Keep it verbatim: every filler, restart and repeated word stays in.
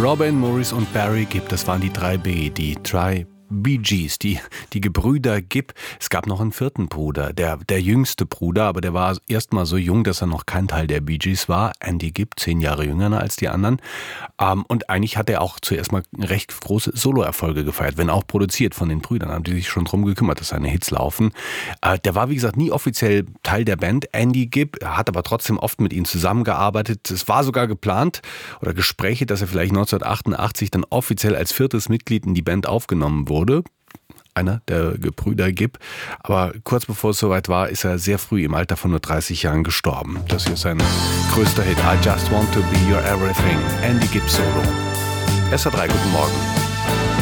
Robin, Maurice und Barry Gibb, das waren die drei B, die drei Bee Gees, die, die Gebrüder Gibb. Es gab noch einen vierten Bruder, der, der jüngste Bruder, aber der war erst mal so jung, dass er noch kein Teil der Bee Gees war. Andy Gibb, zehn Jahre jünger als die anderen. Ähm, und eigentlich hat er auch zuerst mal recht große Soloerfolge gefeiert, wenn auch produziert von den Brüdern. Haben die sich schon drum gekümmert, dass seine Hits laufen. Äh, der war, wie gesagt, nie offiziell Teil der Band, Andy Gibb, hat aber trotzdem oft mit ihnen zusammengearbeitet. Es war sogar geplant oder Gespräche, dass er vielleicht neunzehnhundertachtundachtzig dann offiziell als viertes Mitglied in die Band aufgenommen wurde. Einer der Gebrüder Gibb. Aber kurz bevor es soweit war, ist er sehr früh im Alter von nur dreißig Jahren gestorben. Das hier ist sein größter Hit. I Just Want to Be Your Everything. Andy Gibb Solo. S R drei, guten Morgen.